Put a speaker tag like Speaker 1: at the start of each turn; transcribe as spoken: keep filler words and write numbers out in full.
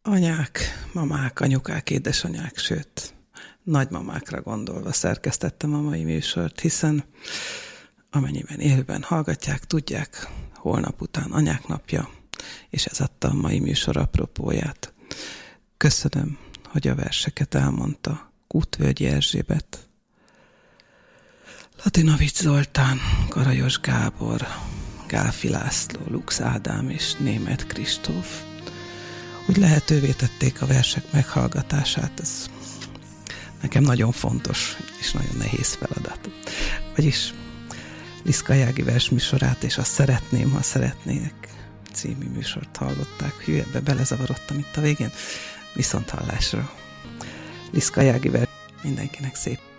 Speaker 1: Anyák, mamák, anyukák, édesanyák, sőt, nagymamákra gondolva szerkesztettem a mai műsort, hiszen amennyiben élőben hallgatják, tudják, holnap után anyák napja, és ez adta a mai műsor apropóját. Köszönöm, hogy a verseket elmondta Kútvölgyi Erzsébet, Latinovics Zoltán, Karajos Gábor, Gálfi László, Lux Ádám és Németh Kristóf, hogy lehetővé tették a versek meghallgatását. Ez nekem nagyon fontos és nagyon nehéz feladat. Vagyis Liszka Jági versműsorát és a Szeretném, ha szeretnének című műsort hallották. Hű, ebbe belezavarodtam itt a végén. Viszont hallásra. Liszka Jági vers mindenkinek szép